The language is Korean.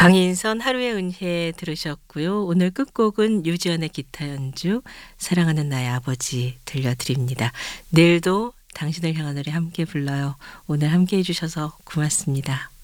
강인선 하루의 은혜 들으셨고요. 오늘 끝곡은 유지연의 기타 연주 사랑하는 나의 아버지 들려드립니다. 내일도 당신을 향한 노래 함께 불러요. 오늘 함께 해주셔서 고맙습니다.